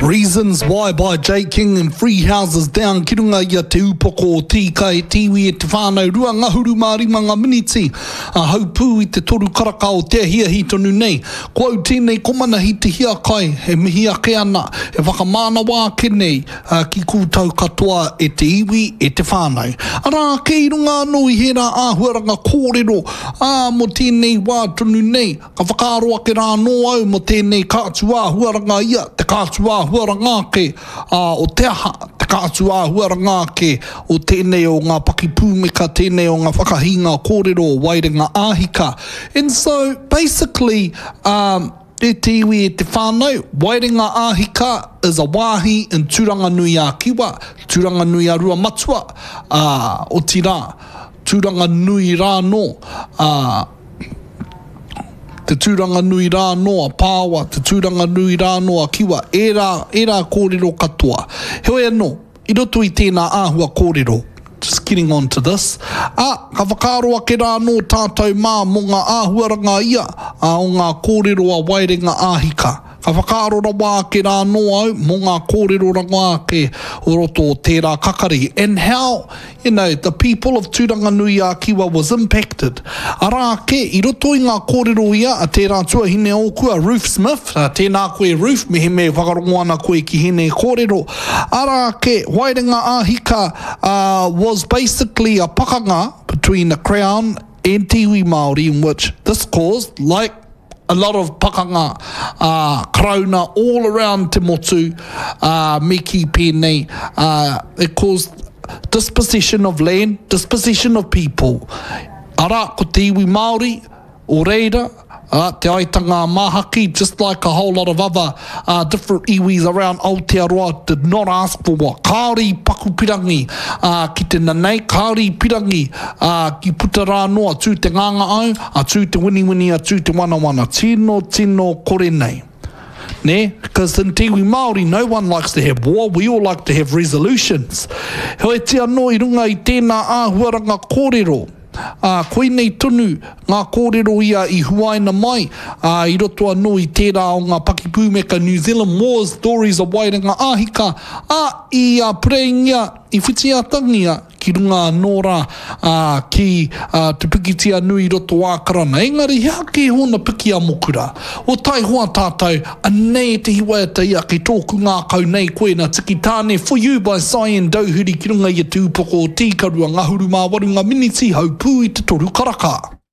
Reasons Why by J King and Free Houses Down ki runga ia te upoko o tīkai tiwi e te whānau rua ngahuru mārima ngā miniti haupū I te toru karaka o te hia hi tonu nei kouau tēnei komana hi te hia kai he mihi ake ana e whakamāna wā ke nei ki kūtau katoa e te iwi e te whānau ara ke I runga anō I hera āhuaranga kōrero mo tēnei wā tonu nei ka whakaaro ake rā nō au mo tēnei kātu āhuaranga ia te kātu āhuaranga ke o te aha te kātu āhuaranga ke o tēnei o ngā pakipūmeka tēnei o ngā whakahinga kōrero o Wairenga Āhika and so basically e te iwi e te whānau Wairenga Āhika is a wāhi in Turanganui a Kiwa Turanganui a Rua Matua o tira Turanganui rā no te Turanganui rā no a Pāwa, te Turanganui rā no a Kiwa, e rā kōrero katoa. Heoi anō, I roto I tēnā āhua kōrero. Just getting on to this. Ka whakaaro ake rā no tātou mā mo ngā āhuaranga ia o ngā kōrero a Wairenga Āhika. Ka whakaaro rawa ake rā no au mo ngā kōrero rawa ake o roto o tērā kakari. And how, the people of Turanganui a Kiwa was impacted. Ara ke, I roto I ngā kōrero ia a tērā tuahine o kua Ruth Smith, tēnā koe Ruth, me he me whakarongo ana koe ki hene kōrero. Ara ke, Wairenga Āhika was basically a pakanga between the Crown and Tiwi Māori in which this caused, like a lot of pakanga krauna all around Te Motu, Miki Pēnei, it caused dispossession of land, dispossession of people. Ara, ko te iwi Māori, o reira, te aitanga mahaki, just like a whole lot of other different iwis around Aotearoa did not ask for what? Kāori pakupirangi ki te nanei, kāori pirangi ki putarā noa, tū te nganga au, tū te winiwini, tū te wanawana, tino kore nei. Ne? Because in Tiwi Māori, no one likes to have war, we all like to have resolutions. Hoi te anō I runga I tēnā āhuaranga kōrero. Koe nei tonu ngā kōrero ia I huaina mai I roto anō I tērā o ngā pakipūmeka New Zealand War Stories of Wairenga Āhika I preingia I whitiatangia ki runga anō rā ki te pikitia nui roto a karana engari hea ke hona piki a mokura o tai hoa tātou anei te hiwaiata ia kei tōku ngā kau nei koe na tiki tāne For You by Cyan Dauhuri ki runga I te upoko o tīkarua ngahuru mā waru ngā miniti haupū I te toru karaka